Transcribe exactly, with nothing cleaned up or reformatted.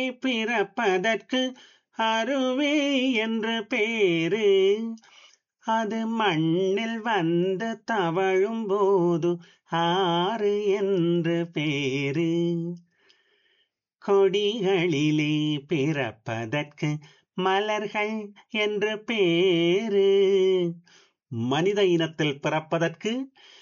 பிறப்பதற்கு அருவி என்று பேரு. அது மண்ணில் வந்து தவழும் போது ஆறு என்று பேரு. கொடிகளிலே பிறப்பதற்கு மலர்கள் என்று பேரு. மனித இனத்தில் பிறப்பதற்கு